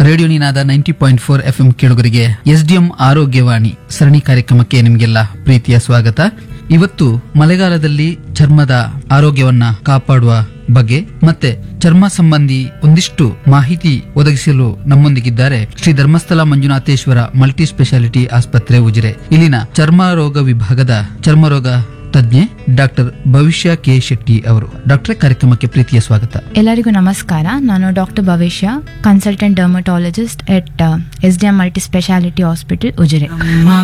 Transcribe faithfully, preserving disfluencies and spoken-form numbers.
Radio ನಿನಾದ ninety point four F M ಕೇಳುಗರಿಗೆ SDM ಆರೋಗ್ಯವಾಣಿ ಸರಣಿ ಕಾರ್ಯಕ್ರಮಕ್ಕೆ ನಿಮಗೆಲ್ಲ ಪ್ರೀತಿಯ ಸ್ವಾಗತ. ಇವತ್ತು ಮಳೆಗಾಲದಲ್ಲಿ ಚರ್ಮದ ಆರೋಗ್ಯವನ್ನ ಕಾಪಾಡುವ ಬಗ್ಗೆ ಮತ್ತೆ ಚರ್ಮ ಸಂಬಂಧಿ ಒಂದಿಷ್ಟು ಮಾಹಿತಿ ಒದಗಿಸಲು ನಮ್ಮೊಂದಿಗಿದ್ದಾರೆ ಶ್ರೀ ಧರ್ಮಸ್ಥಳ ಮಂಜುನಾಥೇಶ್ವರ ಮಲ್ಟಿ ಸ್ಪೆಷಾಲಿಟಿ ಆಸ್ಪತ್ರೆ ಉಜಿರೆ. ಇಲ್ಲಿನ ಚರ್ಮ ರೋಗ ವಿಭಾಗದ ಚರ್ಮರೋಗ ತಜ್ಞೆ ಡಾಕ್ಟರ್ ಭವಿಷ್ಯ ಕೆ ಶೆಟ್ಟಿ ಅವರು. ಡಾಕ್ಟರ್, ಕಾರ್ಯಕ್ರಮಕ್ಕೆ ಪ್ರೀತಿಯ ಸ್ವಾಗತ. ಎಲ್ಲರಿಗೂ ನಮಸ್ಕಾರ. ನಾನು ಡಾಕ್ಟರ್ ಭವಿಷ್ಯ, consultant dermatologist at S D M multi speciality hospital Ujire.